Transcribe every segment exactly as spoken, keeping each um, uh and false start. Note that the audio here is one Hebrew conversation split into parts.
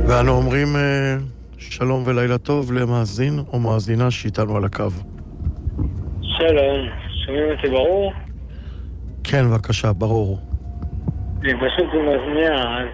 ואנו אומרים שלום ולילה טוב למאזין או מאזינה שאיתנו על הקו. שלום, שומעים אותי ברור? כן, בבקשה, ברור. אני פשוט מזמיע, אז...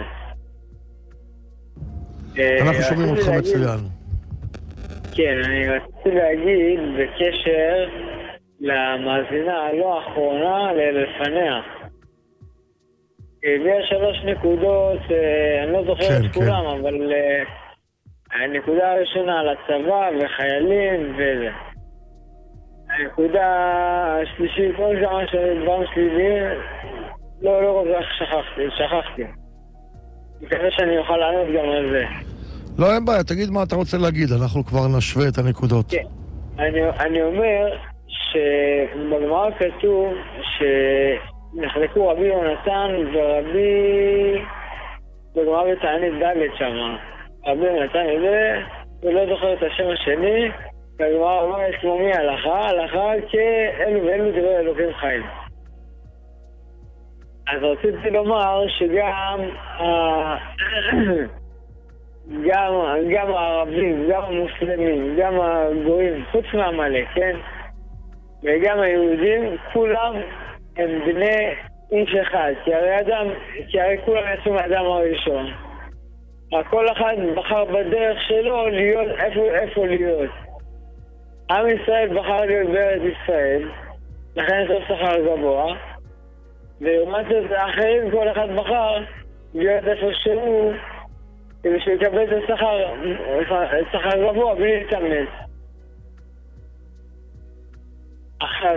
אנחנו שומעים אותך מצוין. כן, אני רציתי להגיד בקשר למאזינה הלא האחרונה ללפניה. הביאה שלוש נקודות, אני לא זוכר את כולם, אבל הנקודה הראשונה על הצבא וחיילים וזה. הנקודה השלישית, כל שמה שדברים שליליים, לא, לא כל כך שכחתי, שכחתי. מקווה שאני אוכל לענות גם על זה. לא, אין בעיה, תגיד מה אתה רוצה להגיד, אנחנו כבר נשווה את הנקודות. כן, אני, אני אומר שבגמרא כתוב שנחלקו רבי יונתן ורבי... בגמרא בתענית ד' שמה. רבי יונתן וזה, ולא זוכר את השם השני, והגמרא אומרת כמו מי הלכה, הלכה כאלו ואלו דברי אלוקים חיים. אז רציתי לומר שגם גם, גם הערבים, גם המוסלמים, גם הגויים, חוץ מהמלא, כן? וגם היהודים, כולם הם בני איש אחד, כי הרי אדם, כי הרי כולם יצאו מהאדם הראשון. כל אחד בחר בדרך שלו להיות, איפה, איפה להיות. עם ישראל בחר להיות בארץ ישראל, לכן יש לו שכר גבוה, ולעומת זאת האחרים כל אחד בחר להיות איפה שהוא, כדי שיקבל את השכר, השכר גבוה בלי להתאמץ. עכשיו,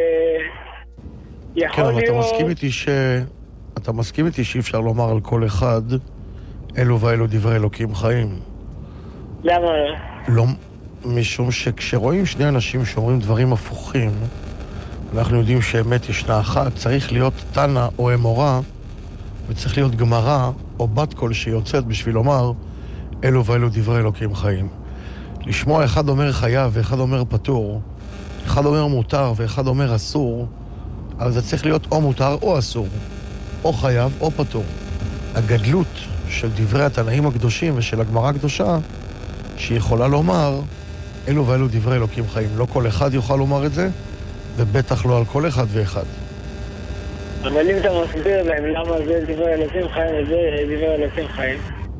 יכול להיות... כן, אבל אתה מסכים איתי ש... אתה מסכים איתי שאי אפשר לומר על כל אחד אלו ואלו דברי אלוקים חיים. למה לא? לא, משום שכשרואים שני אנשים שאומרים דברים הפוכים, אנחנו יודעים שאמת ישנה אחת, צריך להיות תנא או אמורה, וצריך להיות גמרא או בת קול שיוצאת בשביל לומר אלו ואלו דברי אלוקים חיים. לשמוע אחד אומר חייב ואחד אומר פטור, אחד אומר מותר ואחד אומר אסור, אבל זה צריך להיות או מותר או אסור, או חייב או פטור. הגדלות של דברי התנאים הקדושים ושל הגמרא הקדושה, שהיא יכולה לומר אלו ואלו דברי אלוקים חיים. לא כל אחד יוכל לומר את זה, ובטח לא על כל אחד ואחד. אבל אם אתה מסביר להם למה זה דברי אלוקים חיים וזה דברי אלוקים חיים,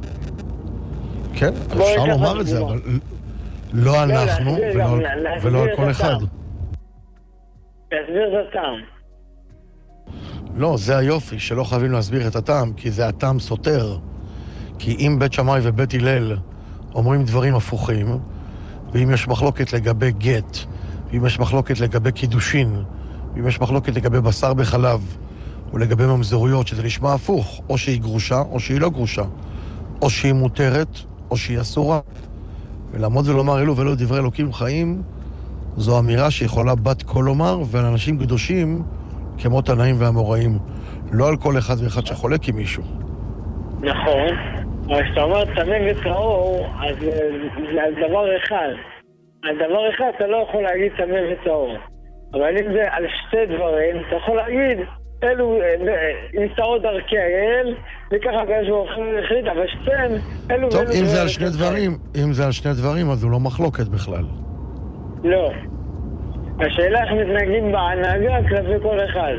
כן, אפשר לומר את זה, אבל לא אנחנו ולא על כל אחד. להסביר את הטעם. לא, זה היופי, שלא חייבים להסביר את הטעם, כי זה הטעם סותר. כי אם בית שמאי ובית הלל אומרים דברים הפוכים, ואם יש מחלוקת לגבי גט, ואם יש מחלוקת לגבי קידושין, ואם יש מחלוקת לגבי בשר בחלב, ולגבי ממזרויות, שזה נשמע הפוך, או שהיא גרושה, או שהיא לא גרושה, או שהיא מותרת, או שהיא אסורה. ולעמוד ולומר אלו ואלו דברי אלוקים חיים, זו אמירה שיכולה בת קול לומר, ועל אנשים קדושים, כמו תנאים והאמוראים, לא על כל אחד ואחד שחולק עם מישהו. נכון, אבל כשאתה אומר טמא וטהור, אז זה על דבר אחד. על דבר אחד אתה לא יכול להגיד טמא וטהור. אבל אם זה על שתי דברים, אתה יכול להגיד, אלו נסתרות דרכי האל, וככה הקדוש ברוך הוא החליט, אבל שתיהם, אלו... טוב, אם זה על שני דברים, אם זה על שני דברים, אז הוא לא מחלוקת בכלל. לא. השאלה איך מתנהגים בהנהגה כלפי כל אחד.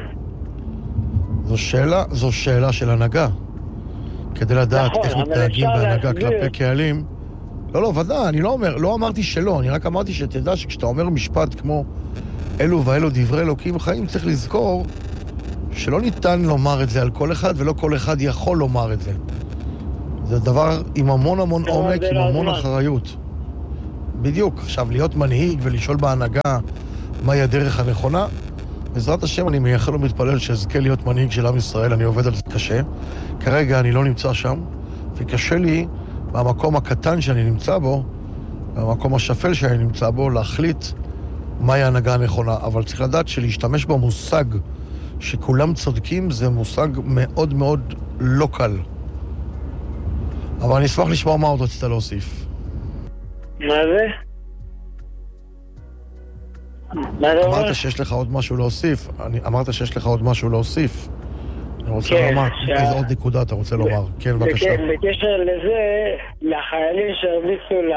זו שאלה, זו שאלה של הנהגה. כדי לדעת נכון, איך מתנהגים בהנהגה להסביר. כלפי קהלים. לא, לא, ודאי, אני לא אומר, לא אמרתי שלא, אני רק אמרתי שתדע שכשאתה אומר משפט כמו אלו ואלו דברי אלוקים חיים, צריך לזכור שלא ניתן לומר את זה על כל אחד, ולא כל אחד יכול לומר את זה. זה דבר עם המון המון עומק, עם המון אחריות. בדיוק. עכשיו, להיות מנהיג ולשאול בהנהגה מהי הדרך הנכונה, בעזרת השם אני מייחל ומתפלל שאזכה להיות מנהיג של עם ישראל, אני עובד על זה קשה. כרגע אני לא נמצא שם, וקשה לי במקום הקטן שאני נמצא בו, במקום השפל שאני נמצא בו, להחליט מהי ההנהגה הנכונה. אבל צריך לדעת שלהשתמש במושג שכולם צודקים זה מושג מאוד מאוד לא קל. אבל אני אשמח לשמוע מה עוד רצית להוסיף. מה זה? אמרת שיש לך עוד משהו להוסיף. אני, אמרת שיש לך עוד משהו להוסיף. אני רוצה כן, לומר, שה... איזה עוד נקודה אתה רוצה לומר? כן, בבקשה. בקשר לזה, לחיילים שהרביצו ל...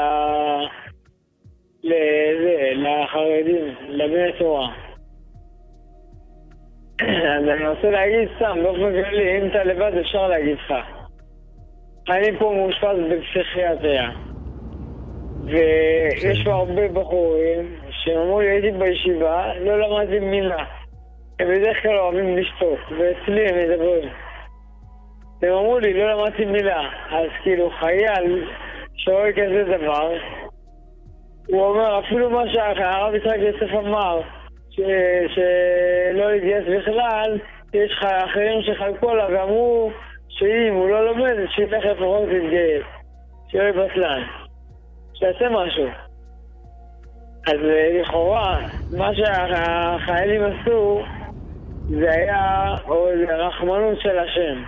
לזה, לחרדים, לבני תורה. אז אני רוצה להגיד סתם, באופן כללי, אם אתה לבד אפשר להגיד לך. אני פה מאושפז בפסיכיאטריה. ויש פה הרבה בחורים שאמרו לי, הייתי בישיבה, לא למדתי מילה. הם בדרך כלל אוהבים לשתוק, ואצלי הם מדברים. הם אמרו לי, לא למדתי מילה. אז כאילו חייל שרואה כזה דבר, הוא אומר, אפילו מה שהרב יצחק יוסף אמר, ש... שלא להתגייס בכלל, יש אחרים שחלקו לה ואמרו שאם הוא לא לומד, שילך לפחות להתגייס, שיהיה בטלן, שיעשה משהו. אז לכאורה, מה שהחיילים עשו, זה היה רחמנות של השם.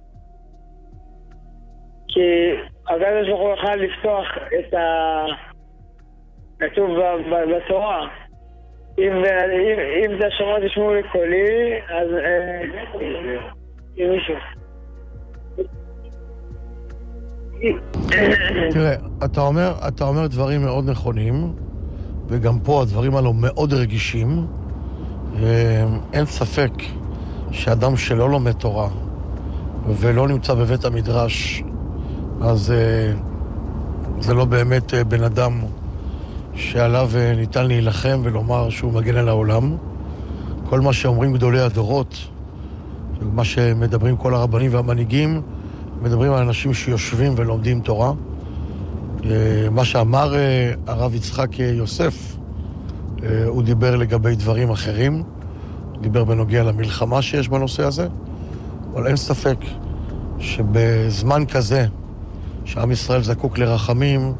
כי הקדוש ברוך הוא יכול לפתוח את ה... כתוב בתורה, אם, אם, אם אתה שומע תשמעו לקולי, אז עם מישהו. תראה, אתה אומר, אתה אומר דברים מאוד נכונים, וגם פה הדברים האלו מאוד רגישים. אין ספק שאדם שלא לומד תורה ולא נמצא בבית המדרש, אז זה לא באמת בן אדם שעליו ניתן להילחם ולומר שהוא מגן על העולם. כל מה שאומרים גדולי הדורות, מה שמדברים כל הרבנים והמנהיגים, מדברים על אנשים שיושבים ולומדים תורה. מה שאמר הרב יצחק יוסף, הוא דיבר לגבי דברים אחרים, הוא דיבר בנוגע למלחמה שיש בנושא הזה, אבל אין ספק שבזמן כזה, שעם ישראל זקוק לרחמים,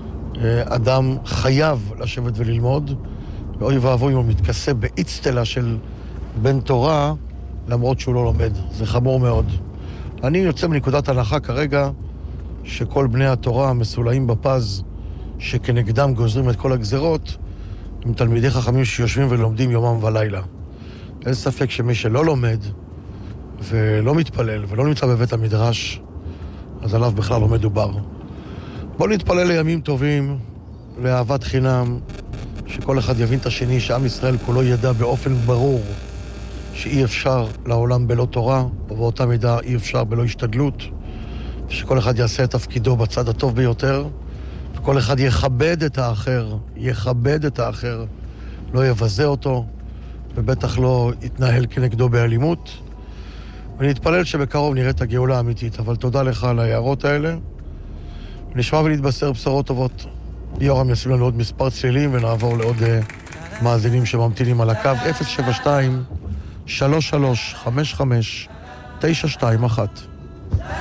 אדם חייב לשבת וללמוד, ואוי ואבוי אם הוא מתכסה באצטלה של בן תורה, למרות שהוא לא לומד. זה חמור מאוד. אני יוצא מנקודת הנחה כרגע, שכל בני התורה מסולאים בפז, שכנגדם גוזרים את כל הגזרות, הם תלמידי חכמים שיושבים ולומדים יומם ולילה. אין ספק שמי שלא לומד, ולא מתפלל, ולא נמצא בבית המדרש, אז עליו בכלל לא מדובר. בואו נתפלל לימים טובים, לאהבת חינם, שכל אחד יבין את השני, שעם ישראל כולו ידע באופן ברור שאי אפשר לעולם בלא תורה, ובאותה מידה אי אפשר בלא השתדלות, ושכל אחד יעשה את תפקידו בצד הטוב ביותר, וכל אחד יכבד את האחר, יכבד את האחר, לא יבזה אותו, ובטח לא יתנהל כנגדו באלימות. ונתפלל שבקרוב נראה את הגאולה האמיתית, אבל תודה לך על ההערות האלה. נשמע ונתבשר בשורות טובות. יורם ישים לנו עוד מספר צלילים ונעבור לעוד uh, מאזינים שממתינים על הקו. אפס שבע שתיים שלוש שלוש חמש חמש תשע שתיים אחת.